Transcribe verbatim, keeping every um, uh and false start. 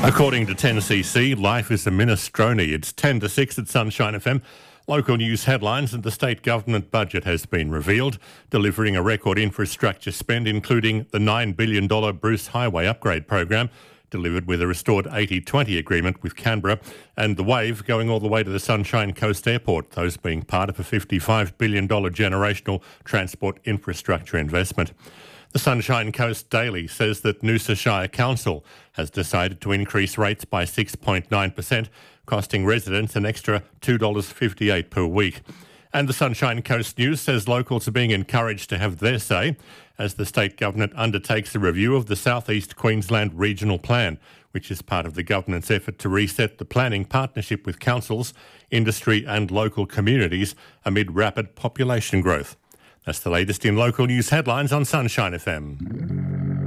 According to ten C C, life is a minestrone. It's ten to six at Sunshine F M. Local news headlines, and the state government budget has been revealed, delivering a record infrastructure spend, including the nine billion dollars Bruce Highway upgrade program, delivered with a restored eighty twenty agreement with Canberra, and the Wave going all the way to the Sunshine Coast Airport, those being part of a fifty-five billion dollars generational transport infrastructure investment. The Sunshine Coast Daily says that Noosa Shire Council has decided to increase rates by six point nine percent, costing residents an extra two dollars fifty-eight per week. And the Sunshine Coast News says locals are being encouraged to have their say as the state government undertakes a review of the South East Queensland Regional Plan, which is part of the government's effort to reset the planning partnership with councils, industry and local communities amid rapid population growth. That's the latest in local news headlines on Sunshine F M.